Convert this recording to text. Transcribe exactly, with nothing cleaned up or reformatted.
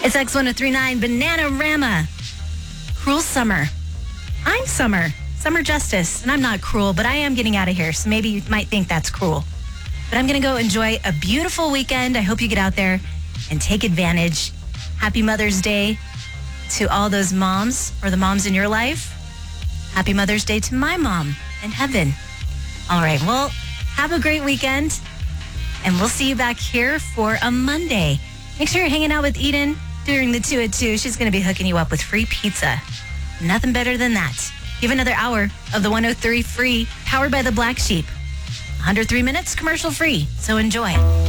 It's X one oh three point nine Bananarama. Cruel Summer. I'm Summer. Summer Justice. And I'm not cruel, but I am getting out of here. So maybe you might think that's cruel. But I'm going to go enjoy a beautiful weekend. I hope you get out there and take advantage. Happy Mother's Day to all those moms or the moms in your life. Happy Mother's Day to my mom in heaven. All right. Well, have a great weekend. And we'll see you back here for a Monday. Make sure you're hanging out with Eden during the two at two. She's going to be hooking you up with free pizza. Nothing better than that. You have another hour of the one oh three free, powered by the Black Sheep. one hundred three minutes commercial free. So enjoy.